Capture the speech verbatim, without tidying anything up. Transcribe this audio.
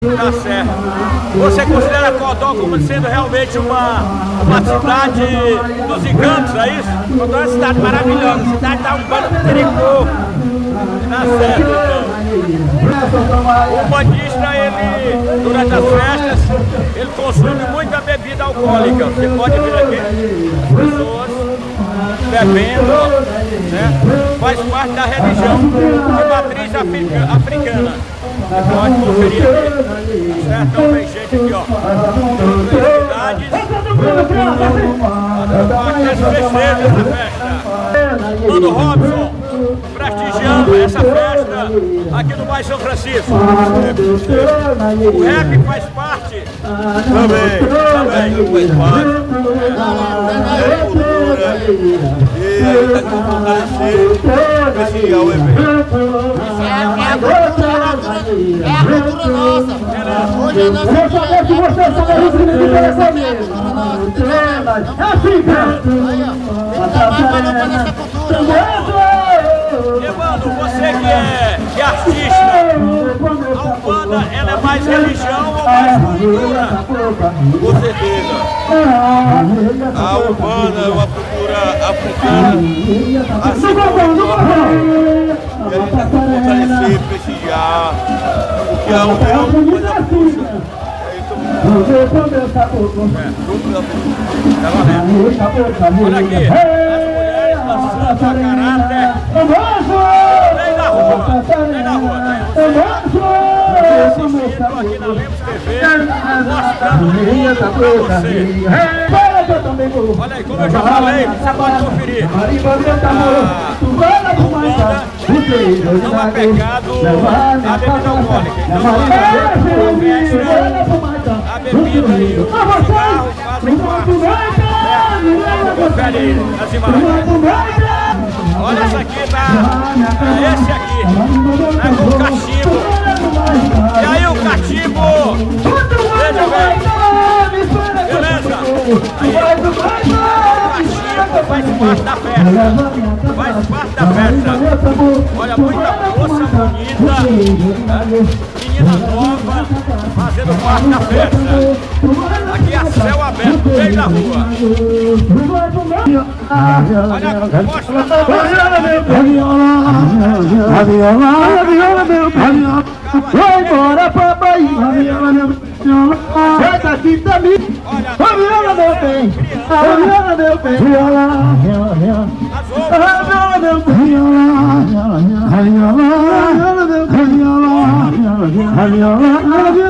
Tá certo. Você considera Codó como sendo realmente uma, uma cidade dos encantos, é isso? Codó é uma cidade maravilhosa, a cidade dá um banho de tricô. Tá certo, então. O bandista, ele, durante as festas, ele consome muita bebida alcoólica. Você pode ver aqui as pessoas bebendo, né? Faz parte da religião de matriz africa, africana. Você pode conferir aqui, certo? Então vem gente aqui, ó, felicidades, fazendo festeiro dessa festa. Mano Robson, prestigiando essa festa aqui no bairro São Francisco. O rap faz parte? Também, também faz parte. É cultura e está aqui fortalecer, prestigiar o evento. É a cultura, é a cultura nossa. Hoje é nossa cultura. É Evandro, você que é, que é artista, a Umbanda, ela é mais religião ou mais cultura? Com certeza. A Umbanda é uma cultura africana, assim como o e a gente tem que fortalecer, prestigiar, porque a união é uma coisa puxa. Olha aqui, as mulheres dançando a caráter. Vem na rua, vem na rua. Assistindo aqui na Lemos T V, mostrando tudo pra você. Olha aí, como eu já falei, você pode conferir. A Umbanda não é pecado a bebida alcoólica. Então, a bebida e o cigarro fazem parte. Confere aí as imagens. Olha essa aqui, tá? Esse aqui, tá com o cachimbo. E aí o cachimbo, veja bem, beleza? Aí, o cachimbo faz parte da festa, faz parte da festa. Olha, muita moça bonita, né? Menina nova, fazendo parte da festa. Aqui é céu aberto, bem na rua. Olha, mostra a a viola, a viola, meu pai. Vai embora, papai. A viola, meu viola. Sai daqui também. A viola, meu bem. A viola, meu bem. Viola, viola, viola. A viola, meu bem. Viola, viola, viola. A viola, viola, meu bem. A viola, viola, viola. A viola,